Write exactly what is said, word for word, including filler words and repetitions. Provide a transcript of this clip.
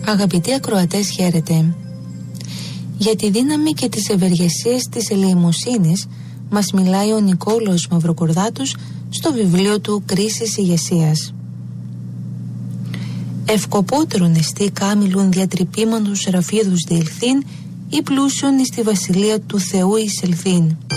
Αγαπητοί ακροατές, χαίρετε. Για τη δύναμη και τις ευεργεσίες της ελεημοσύνης μας μιλάει ο Νικόλαος Μαυροκορδάτος στο βιβλίο του «Κρίσεις ηγεσίας». Ευκοπότερον εστί κάμιλον διατρυπήμαντος ραφίδους διελθύν ή πλούσιον εις τη βασιλεία του Θεού εισελθύν.